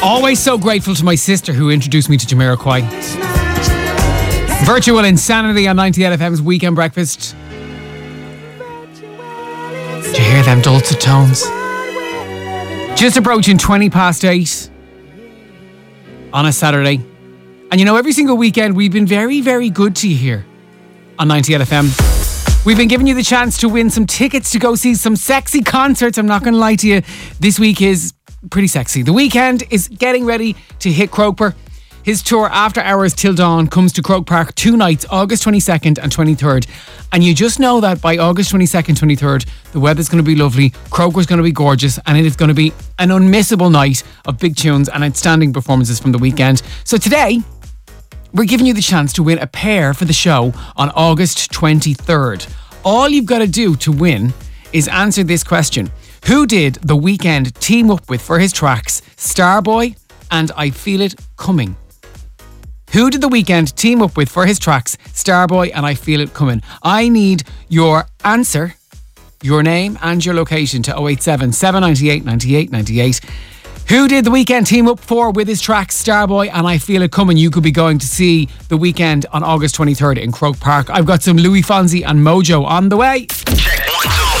Always so grateful to my sister who introduced me to Jamiroquai. Virtual Insanity on 98 FM's Weekend Breakfast. Do you hear them dulcet tones? Just approaching 8:20 on a Saturday. And you know, every single weekend we've been very, very good to you here on 98 FM. We've been giving you the chance to win some tickets to go see some sexy concerts. I'm not going to lie to you. This week is pretty sexy. The Weekend is getting ready to hit Croker. His tour After Hours Till Dawn comes to Croke Park 2 nights, August 22nd and 23rd. And you just know that by August 22nd, 23rd, the weather's going to be lovely, Croker's going to be gorgeous, and it is going to be an unmissable night of big tunes and outstanding performances from The Weekend. So today, we're giving you the chance to win a pair for the show on August 23rd. All you've got to do to win is answer this question. Who did The Weekend team up with for his tracks Starboy and I Feel It Coming? Who did The Weekend team up with for his tracks Starboy and I Feel It Coming? I need your answer, your name and your location to 087 798 98 98. Who did The Weekend team up for with his tracks Starboy and I Feel It Coming? You could be going to see The Weekend on August 23rd in Croke Park. I've got some Louis Fonsi and Mojo on the way. Check